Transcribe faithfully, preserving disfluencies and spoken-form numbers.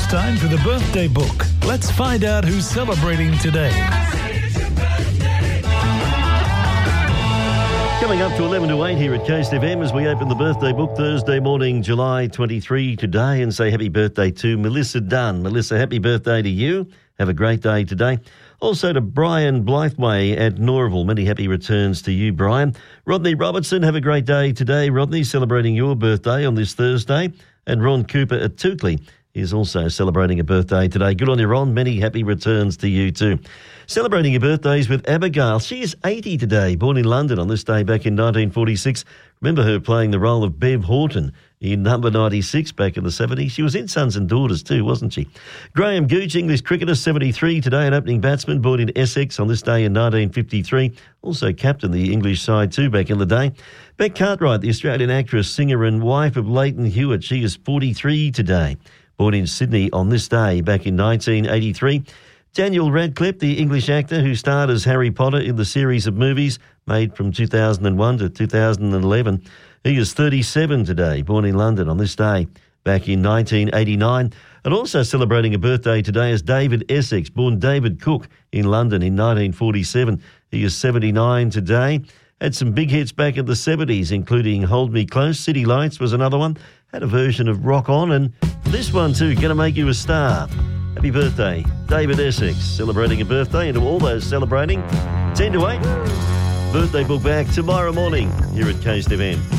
time for the birthday book. Let's find out who's celebrating today. Coming up to eleven to eight here at Coast F M as we open the birthday book Thursday morning, July twenty-third today, and say happy birthday to Melissa Dunn. Melissa, happy birthday to you. Have a great day today. Also to Brian Blytheway at Norville. Many happy returns to you, Brian. Rodney Robertson, have a great day today. Rodney, celebrating your birthday on this Thursday. And Ron Cooper at Toukley is also celebrating a birthday today. Good on you, Ron. Many happy returns to you too. Celebrating your birthdays with Abigail. She is eighty today, born in London on this day back in nineteen forty-six. Remember her playing the role of Bev Horton in Number ninety-six back in the seventies. She was in Sons and Daughters too, wasn't she? Graham Gooch, English cricketer, seventy-three today, an opening batsman, born in Essex on this day in nineteen fifty-three. Also captained the English side too back in the day. Beck Cartwright, the Australian actress, singer and wife of Leighton Hewitt. She is forty-three today, born in Sydney on this day back in nineteen eighty-three. Daniel Radcliffe, the English actor who starred as Harry Potter in the series of movies made from two thousand one to two thousand eleven. He is thirty-seven today, born in London on this day back in nineteen eighty-nine. And also celebrating a birthday today is David Essex, born David Cook in London in nineteen forty-seven. He is seventy-nine today. Had some big hits back in the seventies, including Hold Me Close. City Lights was another one. Had a version of Rock On, and this one too, Gonna Make You a Star. Happy birthday, David Essex, celebrating a birthday, and to all those celebrating, ten to eight. Birthday book back tomorrow morning here at Coast F M.